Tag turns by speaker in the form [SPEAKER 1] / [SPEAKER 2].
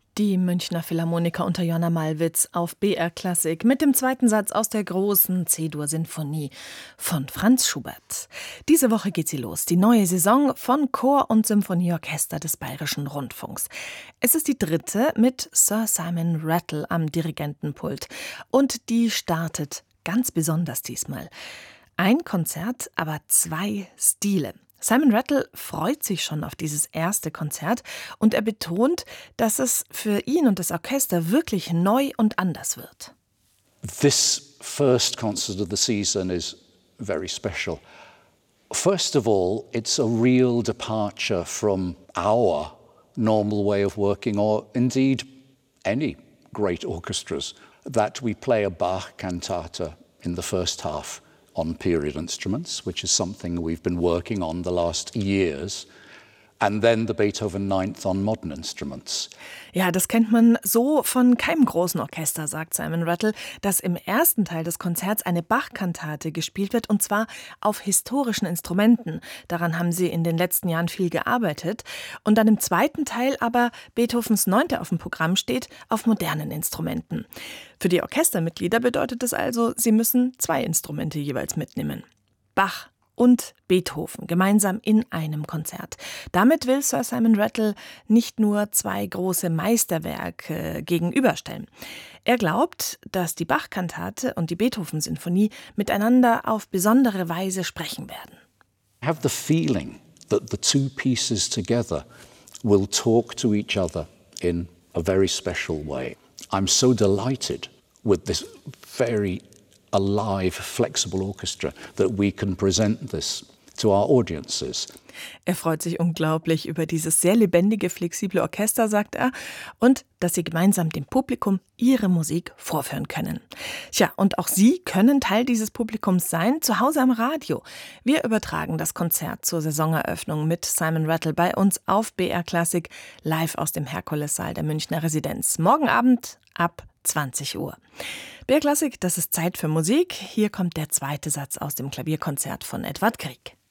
[SPEAKER 1] Die Münchner Philharmoniker unter Jonna Malwitz auf BR Klassik mit dem zweiten Satz aus der großen C-Dur-Sinfonie von Franz Schubert. Diese Woche geht sie los, die neue Saison von Chor und Symphonieorchester des Bayerischen Rundfunks. Es ist die dritte mit Sir Simon Rattle am Dirigentenpult und die startet ganz besonders diesmal. Ein Konzert, aber zwei Stile. Simon Rattle freut sich schon auf dieses erste Konzert und er betont, dass es für ihn und das Orchester wirklich neu und anders wird.
[SPEAKER 2] This first concert of the season is very special. First of all, it's a real departure from our normal way of working, or indeed any great orchestras, that we play a Bach cantata in the first half on period instruments, which is something we've been working on the last years, and then the Beethoven Ninth on modern instruments.
[SPEAKER 1] Ja, das kennt man so von keinem großen Orchester, sagt Simon Rattle, dass im ersten Teil des Konzerts eine Bach-Kantate gespielt wird, und zwar auf historischen Instrumenten. Daran haben sie in den letzten Jahren viel gearbeitet. Und dann im zweiten Teil aber Beethovens Neunte auf dem Programm steht, auf modernen Instrumenten. Für die Orchestermitglieder bedeutet das also, sie müssen zwei Instrumente jeweils mitnehmen. Bach und Beethoven gemeinsam in einem Konzert. Damit will Sir Simon Rattle nicht nur zwei große Meisterwerke gegenüberstellen. Er glaubt, dass die Bach-Kantate und die Beethoven-Sinfonie miteinander auf besondere Weise sprechen werden.
[SPEAKER 2] I have the feeling that the two pieces together will talk to each other in a very special way. I'm so delighted with this very alive, flexible orchestra that we can present this to our audiences.
[SPEAKER 1] Er freut sich unglaublich über dieses sehr lebendige, flexible Orchester, sagt er, und dass sie gemeinsam dem Publikum ihre Musik vorführen können. Tja, und auch Sie können Teil dieses Publikums sein, zu Hause am Radio. Wir übertragen das Konzert zur Saisoneröffnung mit Simon Rattle bei uns auf BR Klassik, live aus dem Herkulessaal der Münchner Residenz. Morgen Abend ab 20 Uhr. BR Klassik, das ist Zeit für Musik. Hier kommt der zweite Satz aus dem Klavierkonzert von Edvard Grieg.